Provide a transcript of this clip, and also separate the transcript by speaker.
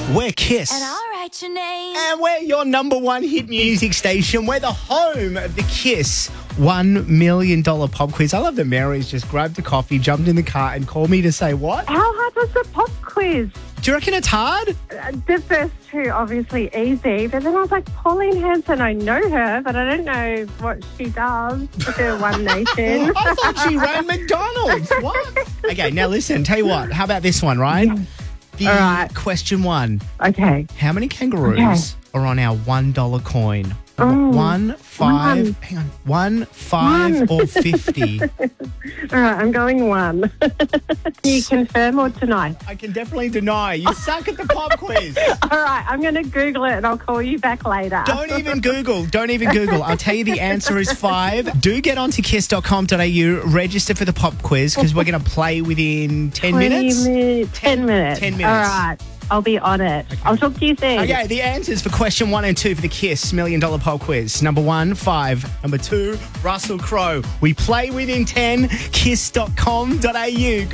Speaker 1: We're Kiss.
Speaker 2: And I'll write your name.
Speaker 1: And we're your number one hit music station. We're the home of the Kiss $1 million pop quiz. I love that Mary's just grabbed a coffee, jumped in the car and called me to say what?
Speaker 3: How hard was the pop quiz?
Speaker 1: Do you reckon it's hard?
Speaker 3: The first two, obviously easy, but then I was like, Pauline Hanson, I know her, but I don't know what she does with her One Nation.
Speaker 1: I thought she ran McDonald's. What? Okay, now listen, tell you what. How about this one, right? The
Speaker 3: All right.
Speaker 1: question one.
Speaker 3: Okay.
Speaker 1: How many kangaroos are on our $1 coin?
Speaker 3: Oh,
Speaker 1: 1, 5,
Speaker 3: one.
Speaker 1: hang on, 1, 5 or 50?
Speaker 3: All right, I'm going one. Can you confirm or deny?
Speaker 1: I can definitely deny. You suck at the pop quiz.
Speaker 3: All right, I'm going to Google it and I'll call you back later.
Speaker 1: Don't even Google. I'll tell you the answer is 5. Do get onto kiss.com.au, register for the pop quiz because we're going to play within 10 minutes.
Speaker 3: 10 minutes.
Speaker 1: 10 minutes.
Speaker 3: All right, I'll be on it. Okay. I'll talk to you soon.
Speaker 1: Okay, the answers for question 1 and 2 for the Kiss $1 million pop quiz. Number 1, 5. Number 2, Russell Crowe. We play within 10, kiss.com.au.